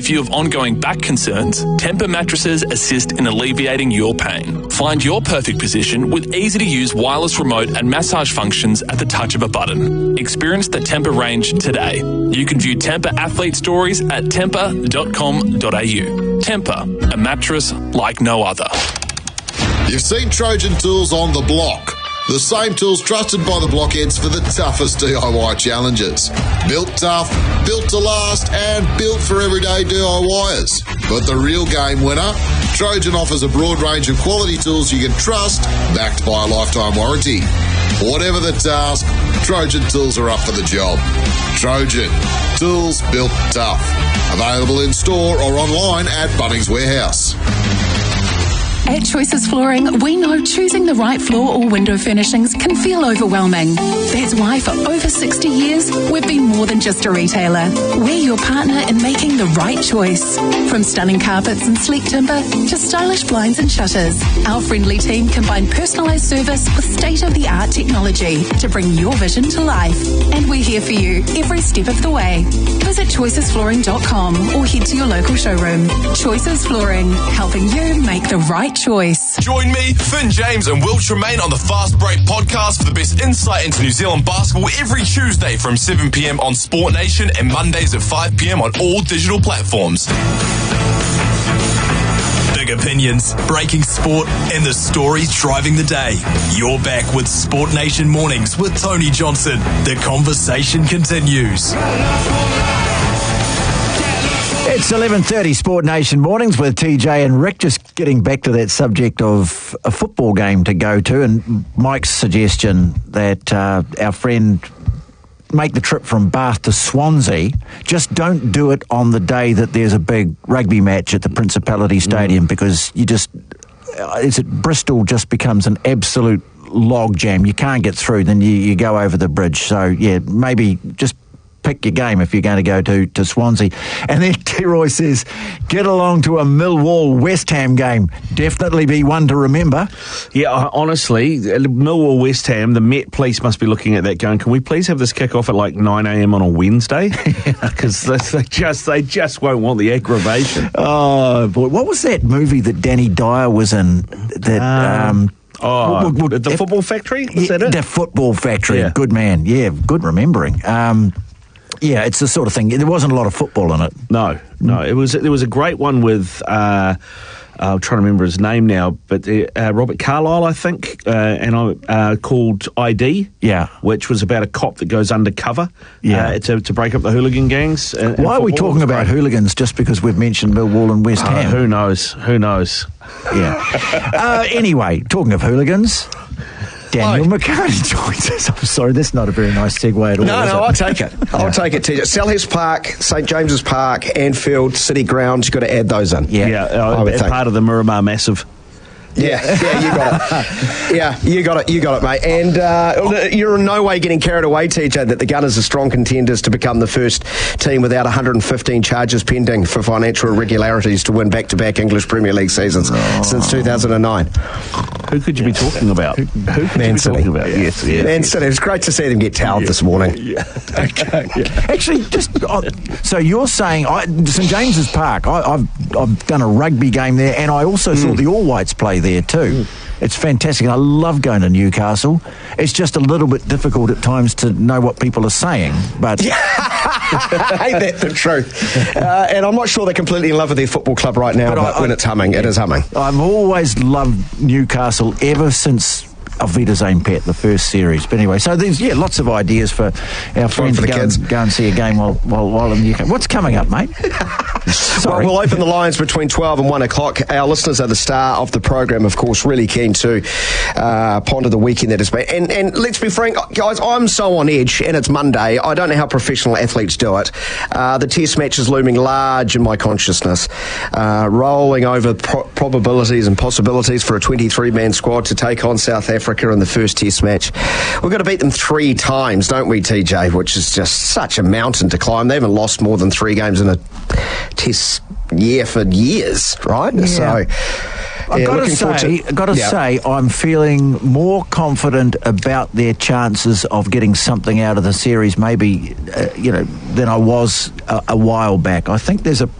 If you have ongoing back concerns, Tempur mattresses assist in alleviating your pain. Find your perfect position with easy-to-use wireless remote and massage functions at the touch of a button. Experience the Tempur range today. You can view Tempur athlete stories at tempur.com.au. Tempur, a mattress like no other. You've seen Trojan Tools on the block. The same tools trusted by the blockheads for the toughest DIY challenges. Built tough, built to last, and built for everyday DIYers. But the real game winner? Trojan offers a broad range of quality tools you can trust, backed by a lifetime warranty. Whatever the task, Trojan Tools are up for the job. Trojan, tools built tough. Available in store or online at Bunnings Warehouse. At Choices Flooring, we know choosing the right floor or window furnishings can feel overwhelming. That's why for over 60 years, we've been more than just a retailer. We're your partner in making the right choice. From stunning carpets and sleek timber to stylish blinds and shutters, our friendly team combine personalised service with state-of-the-art technology to bring your vision to life. And we're here for you every step of the way. Visit choicesflooring.com or head to your local showroom. Choices Flooring, helping you make the right choice. Join me, Finn James and Will Tremaine on the Fast Break podcast for the best insight into New Zealand basketball every Tuesday from 7 p.m. on Sport Nation and Mondays at 5 p.m. on all digital platforms. Big opinions, breaking sport, and the stories driving the day. You're back with Sport Nation Mornings with Tony Johnson. The conversation continues. It's 11:30 Sport Nation Mornings with TJ and Rick. Just getting back to that subject of a football game to go to, and Mike's suggestion that our friend make the trip from Bath to Swansea. Just don't do it on the day that there's a big rugby match at the Principality Stadium, because Bristol just becomes an absolute log jam. You can't get through, then you go over the bridge. So, yeah, maybe just pick your game if you're going to go to Swansea. And then T-Roy says, get along to a Millwall West Ham game. Definitely be one to remember. Yeah, honestly, Millwall West Ham, the Met Police must be looking at that going, can we please have this kick off at like 9 a.m. on a Wednesday? Because they just won't want the aggravation. Oh, boy. What was that movie that Danny Dyer was in? The Football Factory? Was that it? The Football Factory. Yeah. Good man. Yeah, good remembering. Yeah, it's the sort of thing. There wasn't a lot of football in it. No. There was a great one with I'm trying to remember his name now, but Robert Carlyle, I think, called ID. Yeah, which was about a cop that goes undercover. Yeah, to break up the hooligan gangs. Why are we talking about hooligans just because we've mentioned Millwall and West Ham? Who knows? Yeah. Anyway, talking of hooligans, Daniel McCarty joins us. I'm sorry, that's not a very nice segue at all. No, I'll take it. I'll take it, TJ. Selhurst Park, St James's Park, Anfield, City Ground, you've got to add those in. Part of the Miramar Massive. Yeah, you got it. Yeah, you got it, mate. And you're in no way getting carried away, TJ, that the Gunners are strong contenders to become the first team without 115 charges pending for financial irregularities to win back-to-back English Premier League seasons since 2009. Who could you be talking about? Who could Man you be City. talking about? Yes. Man City. It was great to see them get towelled this morning. Yeah. Okay. Actually, so you're saying St James's Park, I've done a rugby game there, and I also saw the All Whites play there too. It's fantastic. I love going to Newcastle. It's just a little bit difficult at times to know what people are saying, but ain't that the truth? And I'm not sure they're completely in love with their football club right now, but when it's humming, it is humming. I've always loved Newcastle ever since Auf Wiedersehen, Pet, the first series. But anyway, so there's lots of ideas for our friends to go and see a game while in the UK. What's coming up, mate? Well, we'll open the lines between 12 and 1 o'clock. Our listeners are the star of the program, of course, really keen to ponder the weekend that has been. And let's be frank, guys, I'm so on edge, and it's Monday. I don't know how professional athletes do it. The test match is looming large in my consciousness, rolling over probabilities and possibilities for a 23-man squad to take on South Africa in the first test match. We've got to beat them 3 times, don't we, TJ, which is just such a mountain to climb. They haven't lost more than 3 games in a test year for years, right? Yeah. So I've got to say, I'm feeling more confident about their chances of getting something out of the series, maybe, than I was a while back. I think there's a